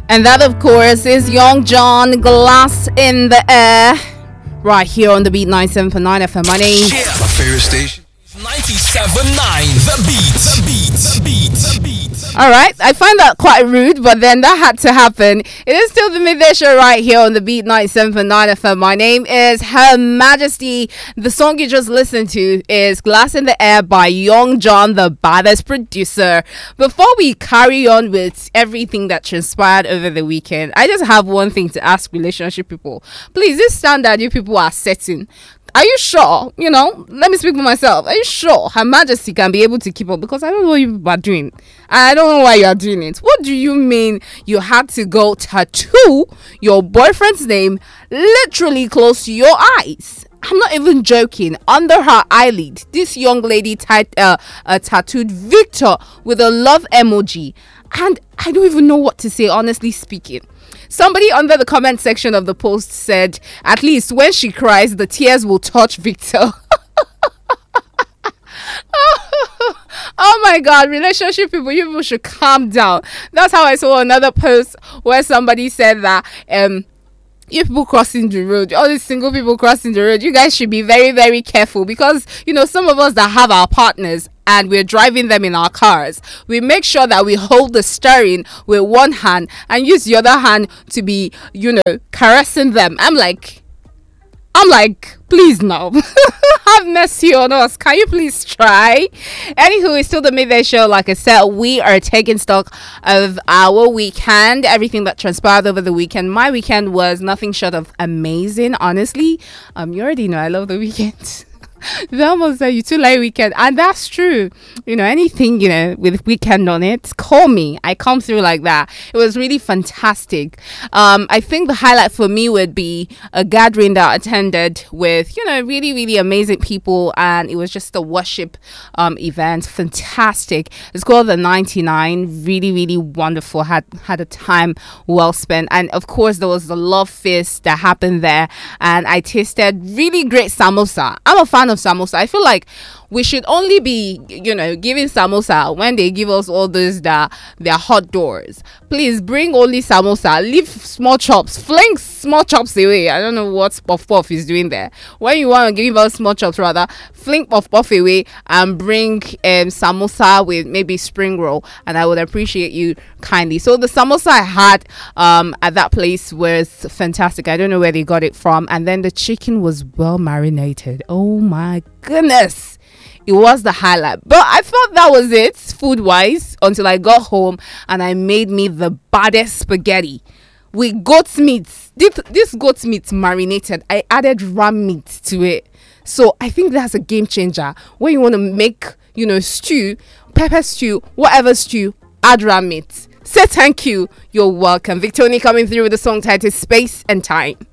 And that, of course, is Young John, Glass in the Air, right here on the Beat 97.9 FM. My name. Yeah. My favorite station. 97.9 The Beat. The Beat. The Beat. The Beat. All right, I find that quite rude, but then that had to happen. It is still the Midday Show right here on the Beat 97.9 FM. My name is Her Majesty. The song you just listened to is Glass in the Air by Young John, the baddest producer. Before we carry on with everything that transpired over the weekend, I just have one thing to ask relationship people. Please, this standard you people are setting, are you sure? Let me speak for myself. Are you sure Her Majesty can be able to keep up? Because I don't know what you are doing. I don't know why you are doing it. What do you mean you had to go tattoo your boyfriend's name literally close to your eyes? I'm not even joking. Under her eyelid, this young lady tattooed Victor with a love emoji. And I don't even know what to say, honestly speaking. Somebody under the comment section of the post said, at least when she cries, the tears will touch Victor. Oh my God, relationship people, you people should calm down. That's how I saw another post where somebody said that you people crossing the road, all these single people crossing the road, you guys should be very, very careful, because some of us that have our partners and we're driving them in our cars, we make sure that we hold the steering with one hand and use the other hand to be, caressing them. I'm like, please now. Have mercy on us. Can you please try? Anywho, it's still the Midday Show. Like I said, we are taking stock of our weekend, everything that transpired over the weekend. My weekend was nothing short of amazing, honestly. You already know I love the weekend. They almost say you too like weekend, and that's true. Anything with weekend on it, call me. I come through like that. It was really fantastic. I think the highlight for me would be a gathering that I attended with really, really amazing people, and it was just a worship event. Fantastic. It's called the 99. Really, really wonderful. Had a time well spent, and of course there was the love feast that happened there, and I tasted really great samosa. I'm a fan of samosa. I feel like we should only be giving samosa when they give us all those that they're hot doors. Please bring only samosa. Leave small chops, fling small chops away. I don't know what puff is doing there. When you want to give us small chops, rather fling puff away and bring samosa with maybe spring roll, and I would appreciate you kindly. So the samosa I had at that place was fantastic. I don't know where they got it from, and then the chicken was well marinated. Oh my goodness, it was the highlight. But I thought that was it food wise until I got home and I made me the baddest spaghetti with goat's meat. This goat's meat marinated, I added ram meat to it. So I think that's a game changer when you want to make stew, pepper stew, whatever stew, add ram meat. Say thank you, you're welcome. Victoria coming through with the song titled Space and Time.